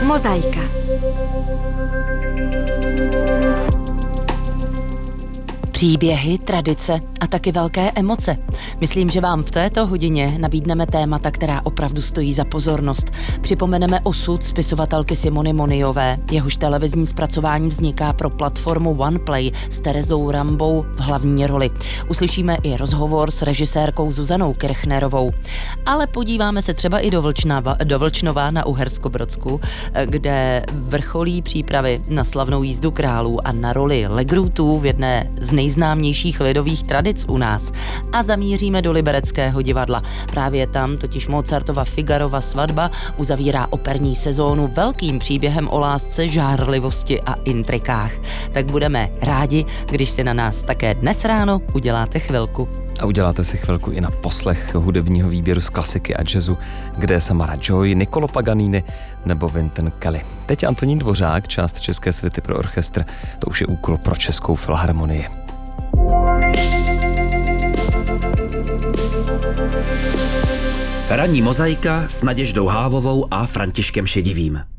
Mozaika. Příběhy, tradice a taky velké emoce. Myslím, že vám v této hodině nabídneme témata, která opravdu stojí za pozornost. Připomeneme osud spisovatelky Simony Moniové, jehož televizní zpracování vzniká pro platformu OnePlay s Terezou Rambou v hlavní roli. Uslyšíme i rozhovor s režisérkou Zuzanou Kirchnerovou. Ale podíváme se třeba i do Vlčnova na Uherskobrodsku, kde vrcholí přípravy na slavnou jízdu králů a na roli Legrutů v jedné z nejznámějších lidových tradic u nás. A zamíříme do Libereckého divadla. Právě tam totiž Mozartova Figarova svatba uzavírá operní sezónu velkým příběhem o lásce, žárlivosti a intrikách. Tak budeme rádi, když si na nás také dnes ráno uděláte chvilku. A uděláte si chvilku i na poslech hudebního výběru z klasiky a jazzu, kde je Samara Joy, Niccolo Paganini nebo Wynton Kelly. Teď Antonín Dvořák, část České suity pro orchestr, to už je úkol pro Českou filharmonii. Ranní mozaika s Naděždou Hávovou a Františkem Šedivým.